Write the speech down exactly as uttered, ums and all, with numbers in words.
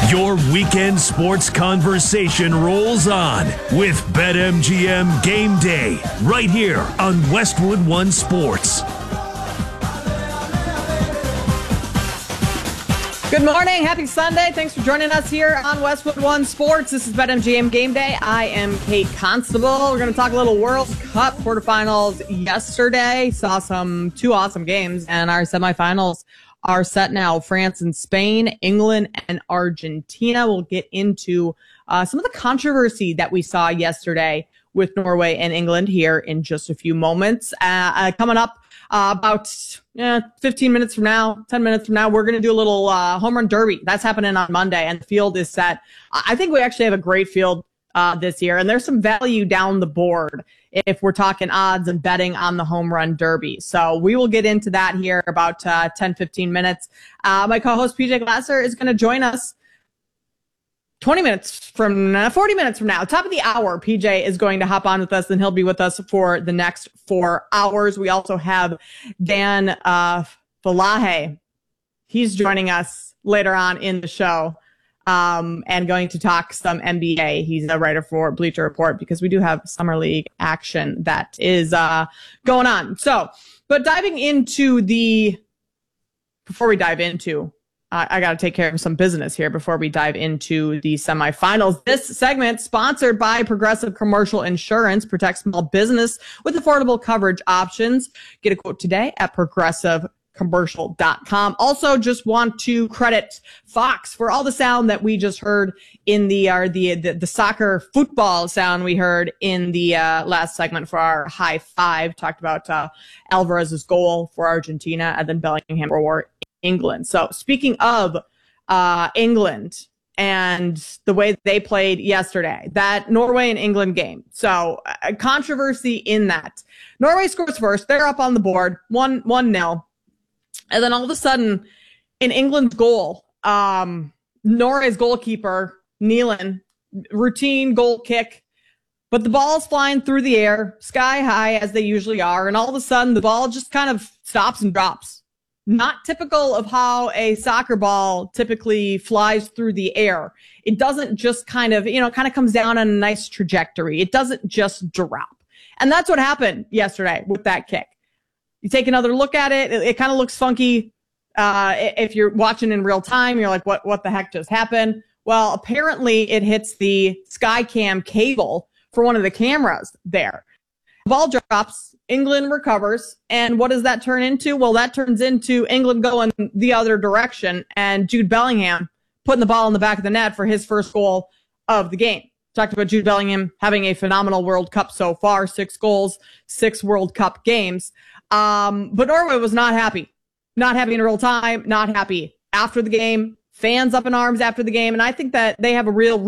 Your weekend sports conversation rolls on with BetMGM Game Day right here on Westwood One Sports. Good morning. Happy Sunday. Thanks for joining us here on Westwood One Sports. This is BetMGM Game Day. I am Kate Constable. We're going to talk a little World Cup quarterfinals yesterday. Saw some two awesome games, and our semifinals are set now. France and Spain, England and Argentina. We'll get into uh, some of the controversy that we saw yesterday with Norway and England here in just a few moments. Uh, uh, coming up uh, about eh, fifteen minutes from now, ten minutes from now, we're going to do a little uh, home run derby. That's happening on Monday, and the field is set. I think we actually have a great field uh, this year, and there's some value down the board if we're talking odds and betting on the home run derby. So we will get into that here about uh, ten, fifteen minutes. Uh, my co-host P J Glasser is going to join us twenty minutes from uh, forty minutes from now. Top of the hour, P J is going to hop on with us, and he'll be with us for the next four hours. We also have Dan uh, Falahe. He's joining us later on in the show. Um, and going to talk some N B A. He's a writer for Bleacher Report because we do have Summer League action that is uh, going on. So, but diving into the, before we dive into, uh, I got to take care of some business here before we dive into the semifinals. This segment sponsored by Progressive Commercial Insurance. Protect small business with affordable coverage options. Get a quote today at Progressive commercial dot com. Also, just want to credit Fox for all the sound that we just heard in the uh, the, the the soccer football sound we heard in the uh, last segment for our high five. Talked about uh, Alvarez's goal for Argentina and then Bellingham for England. So speaking of uh, England and the way they played yesterday, that Norway and England game. So a controversy in that Norway scores first. They're up on the board, one one nil. And then all of a sudden, in England's goal, um, Norway's goalkeeper, Nealon, routine goal kick, but the ball's flying through the air, sky high, as they usually are, and all of a sudden, the ball just kind of stops and drops. Not typical of how a soccer ball typically flies through the air. It doesn't just kind of, you know, kind of comes down on a nice trajectory. It doesn't just drop. And that's what happened yesterday with that kick. You take another look at it, it, it kind of looks funky. Uh, if you're watching in real time, you're like, what, what the heck just happened? Well, apparently it hits the Skycam cable for one of the cameras there. The ball drops, England recovers, and what does that turn into? Well, that turns into England going the other direction and Jude Bellingham putting the ball in the back of the net for his first goal of the game. Talked about Jude Bellingham having a phenomenal World Cup so far, six goals, six World Cup games. Um, but Norway was not happy, not happy in real time, not happy after the game, fans up in arms after the game. And I think that they have a real